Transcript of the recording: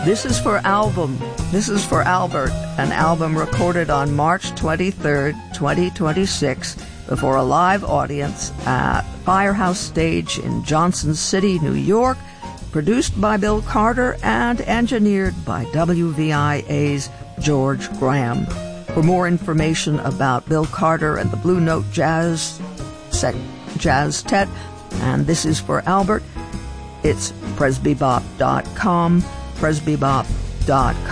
This is for Albert, an album recorded on March 23rd, 2026, before a live audience at Firehouse Stage in Johnson City, New York, produced by Bill Carter and engineered by WVIA's George Graham. For more information about Bill Carter and the Blue Note Jazz Tet, and This is for Albert, it's presbybop.com, presbybop.com.